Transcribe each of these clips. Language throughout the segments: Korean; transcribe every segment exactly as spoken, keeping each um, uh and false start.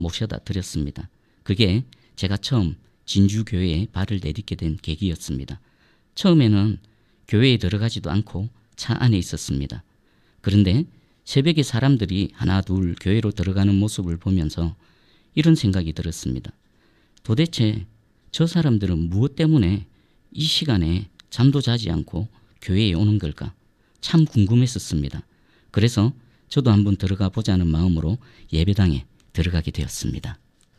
모셔다 드렸습니다. 그게 제가 처음 진주교회에 발을 내딛게 된 계기였습니다. 처음에는 교회에 들어가지도 않고 차 안에 있었습니다. 그런데 새벽에 사람들이 하나 둘 교회로 들어가는 모습을 보면서 이런 생각이 들었습니다. 도대체 저 사람들은 무엇 때문에 이 시간에 잠도 자지 않고 교회에 오는 걸까? 참 궁금했었습니다. 그래서 저도 한번 들어가 보자는 마음으로 예배당에 들어가게 되었습니다.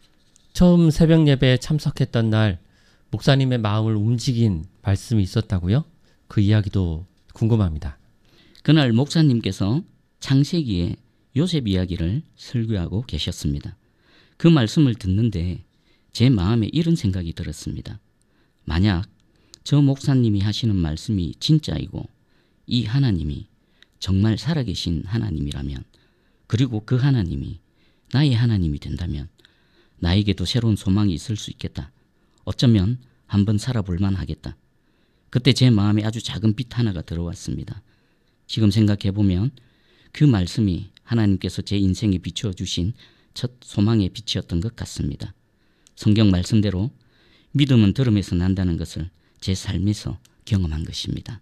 처음 새벽 예배에 참석했던 날 목사님의 마음을 움직인 말씀이 있었다고요? 그 이야기도 궁금합니다. 그날 목사님께서 창세기의 요셉 이야기를 설교하고 계셨습니다. 그 말씀을 듣는데 제 마음에 이런 생각이 들었습니다. 만약 저 목사님이 하시는 말씀이 진짜이고 이 하나님이 정말 살아계신 하나님이라면, 그리고 그 하나님이 나의 하나님이 된다면 나에게도 새로운 소망이 있을 수 있겠다. 어쩌면 한번 살아볼만 하겠다. 그때 제 마음에 아주 작은 빛 하나가 들어왔습니다. 지금 생각해보면 그 말씀이 하나님께서 제 인생에 비추어 주신 첫 소망의 빛이었던 것 같습니다. 성경 말씀대로 믿음은 들음에서 난다는 것을 제 삶에서 경험한 것입니다.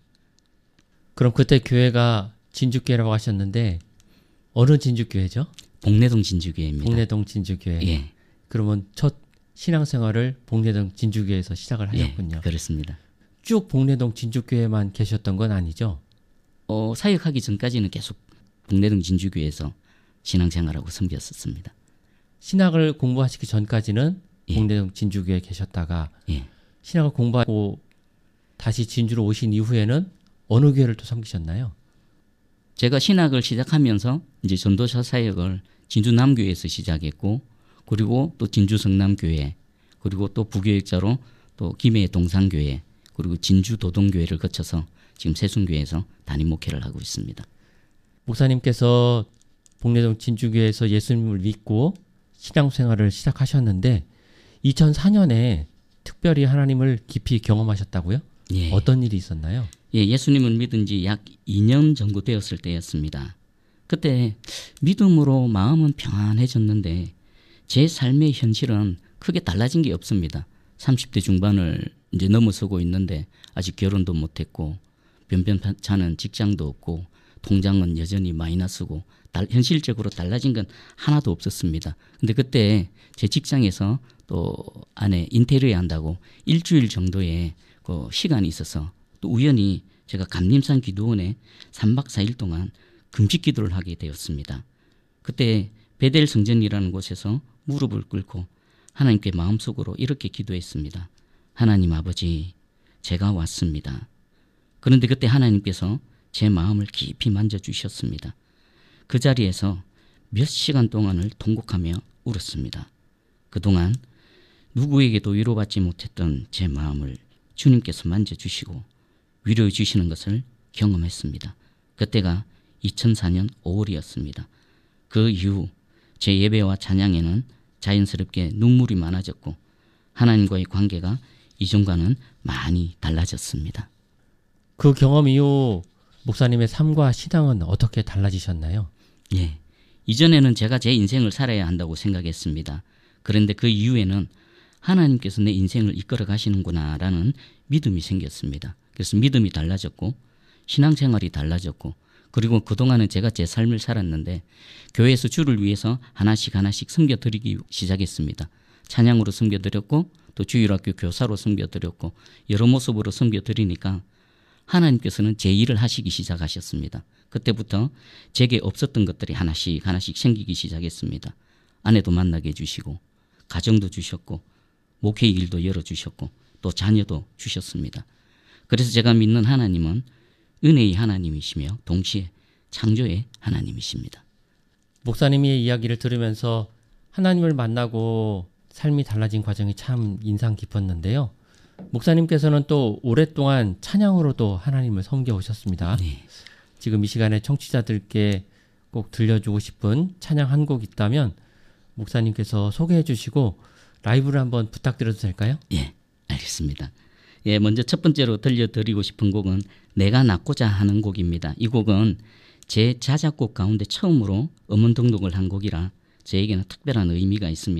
그럼 그때 교회가 진주교회라고 하셨는데 어느 진주교회죠? 복내동 진주교회입니다. 복내동 진주교회. 예. 그러면 첫 신앙생활을 복내동 진주교회에서 시작을 하셨군요. 예, 그렇습니다. 쭉 복내동 진주교회만 계셨던 건 아니죠? 어, 사역하기 전까지는 계속 복내동 진주교회에서 신앙생활하고 섬겼었습니다. 신학을 공부하시기 전까지는 예. 복내동 진주교회에 계셨다가 예. 신학을 공부하고 다시 진주로 오신 이후에는 어느 교회를 또 섬기셨나요? 제가 신학을 시작하면서 이제 전도사 사역을 진주 남교회에서 시작했고, 그리고 또 진주 성남교회, 그리고 또 부교역자로 또 김해 동산교회, 그리고 진주 도동교회를 거쳐서 지금 세순교회에서 담임 목회를 하고 있습니다. 목사님께서 복내동 진주교회에서 예수님을 믿고 신앙생활을 시작하셨는데 이천사 년에 특별히 하나님을 깊이 경험하셨다고요? 예. 어떤 일이 있었나요? 예, 예수님을 믿은 지 약 이 년 정도 되었을 때였습니다. 그때 믿음으로 마음은 평안해졌는데 제 삶의 현실은 크게 달라진 게 없습니다. 삼십 대 중반을 이제 넘어서고 있는데 아직 결혼도 못했고 변변찮은 직장도 없고 통장은 여전히 마이너스고 달, 현실적으로 달라진 건 하나도 없었습니다. 근데 그때 제 직장에서 또 안에 인테리어 한다고 일주일 정도의 그 시간이 있어서 또 우연히 제가 감림산 기도원에 삼 박 사 일 동안 금식 기도를 하게 되었습니다. 그때 베델 성전이라는 곳에서 무릎을 꿇고 하나님께 마음속으로 이렇게 기도했습니다. 하나님 아버지, 제가 왔습니다. 그런데 그때 하나님께서 제 마음을 깊이 만져주셨습니다. 그 자리에서 몇 시간 동안을 통곡하며 울었습니다. 그동안 누구에게도 위로받지 못했던 제 마음을 주님께서 만져주시고 위로해 주시는 것을 경험했습니다. 그때가 이천사 년 오월이었습니다. 그 이후 제 예배와 찬양에는 자연스럽게 눈물이 많아졌고 하나님과의 관계가 이전과는 많이 달라졌습니다. 그 경험 이후 목사님의 삶과 신앙은 어떻게 달라지셨나요? 예, 이전에는 제가 제 인생을 살아야 한다고 생각했습니다. 그런데 그 이후에는 하나님께서 내 인생을 이끌어 가시는구나 라는 믿음이 생겼습니다. 그래서 믿음이 달라졌고 신앙생활이 달라졌고, 그리고 그동안은 제가 제 삶을 살았는데 교회에서 주를 위해서 하나씩 하나씩 섬겨드리기 시작했습니다. 찬양으로 섬겨드렸고 또 주일학교 교사로 섬겨드렸고 여러 모습으로 섬겨드리니까 하나님께서는 제 일을 하시기 시작하셨습니다. 그때부터 제게 없었던 것들이 하나씩 하나씩 생기기 시작했습니다. 아내도 만나게 해주시고 가정도 주셨고 목회 일도 열어주셨고 또 자녀도 주셨습니다. 그래서 제가 믿는 하나님은 은혜의 하나님이시며 동시에 창조의 하나님이십니다. 목사님의 이야기를 들으면서 하나님을 만나고 삶이 달라진 과정이 참 인상 깊었는데요. 목사님께서는 또 오랫동안 찬양으로도 하나님을 섬겨오셨습니다. 네. 지금 이 시간에 청취자들께 꼭 들려주고 싶은 찬양 한 곡 있다면 목사님께서 소개해 주시고 라이브를 한번 부탁드려도 될까요? 예, 알겠습니다. 예, 먼저 첫 번째로 들려드리고 싶은 곡은 내가 낫고자 하는 곡입니다. 이 곡은 제 자작곡 가운데 처음으로 음원 등록을 한 곡이라 저에게는 특별한 의미가 있습니다.